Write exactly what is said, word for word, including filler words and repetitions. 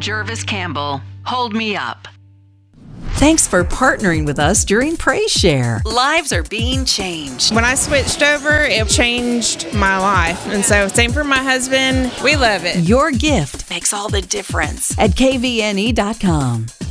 Jervis Campbell, Hold Me Up. Thanks for partnering with us during Praise Share. Lives are being changed. When I switched over, it changed my life. And so same for my husband. We love it. Your gift makes all the difference at K V N E dot com.